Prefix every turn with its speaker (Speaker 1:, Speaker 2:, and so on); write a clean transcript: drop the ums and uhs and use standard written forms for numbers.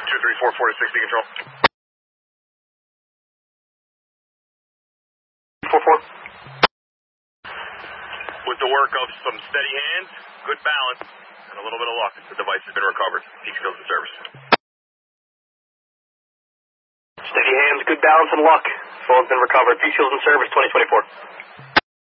Speaker 1: 234, 60 control. 44. With the work of some steady hands, good balance, and a little bit of luck, the device has been recovered. Peak skills and service. Steady hands, good balance, and luck. Phone's been recovered. Peak skills and service, 2024.